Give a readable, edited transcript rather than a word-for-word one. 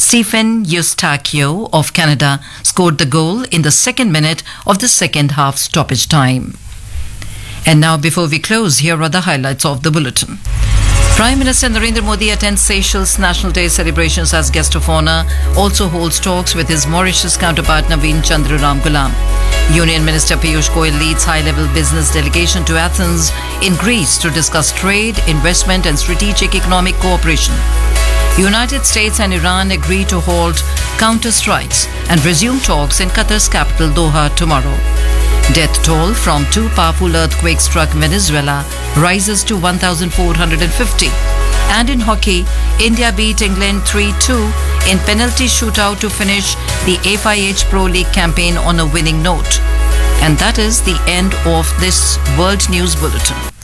Stephen Eustachio of Canada scored the goal in the second minute of the second half stoppage time. And now, before we close, here are the highlights of the bulletin. Prime Minister Narendra Modi attends Seychelles National Day celebrations as guest of honour, also holds talks with his Mauritius counterpart Naveen Chandra Ramgoolam. Union Minister Piyush Goyal leads high-level business delegation to Athens in Greece to discuss trade, investment and strategic economic cooperation. United States and Iran agree to halt counter-strikes and resume talks in Qatar's capital Doha tomorrow. Death toll from two powerful earthquakes struck Venezuela rises to 1,450. And in hockey, India beat England 3-2 in penalty shootout to finish the FIH Pro League campaign on a winning note. And that is the end of this World News Bulletin.